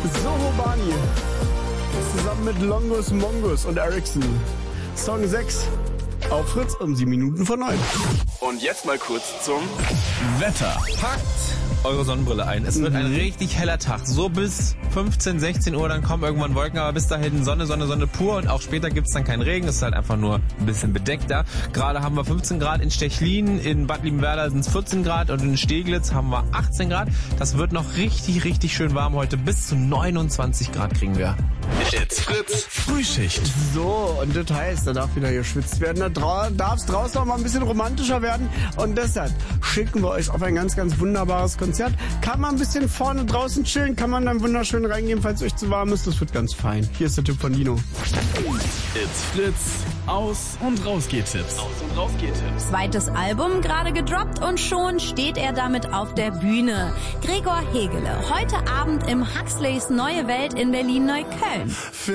Soho Bani. Zusammen mit Longus Mongus und Ericsson. Song 6 auf Fritz um 7 Minuten vor 9. Und jetzt mal kurz zum Wetter. Packt eure Sonnenbrille ein. Es wird ein richtig heller Tag. So bis 15, 16 Uhr, dann kommen irgendwann Wolken, aber bis dahin Sonne, Sonne, Sonne pur und auch später gibt's dann keinen Regen. Es ist halt einfach nur ein bisschen bedeckter. Gerade haben wir 15 Grad in Stechlin, in Bad Liebenwerda sind es 14 Grad und in Steglitz haben wir 18 Grad. Das wird noch richtig, richtig schön warm heute. Bis zu 29 Grad kriegen wir. It's Fritz Frühschicht. So, und das heißt, da darf wieder geschwitzt werden. Da darf es draußen noch mal ein bisschen romantischer werden. Und deshalb schicken wir euch auf ein ganz, ganz wunderbares Konzert. Kann man ein bisschen vorne draußen chillen, kann man dann wunderschön reingehen, falls es euch zu warm ist. Das wird ganz fein. Hier ist der Tipp von Dino. It's Fritz. Aus- und Rausgeht-Tipps. Zweites Album gerade gedroppt und schon steht er damit auf der Bühne. Gregor Hegele, heute Abend im Huxleys Neue Welt in Berlin-Neukölln.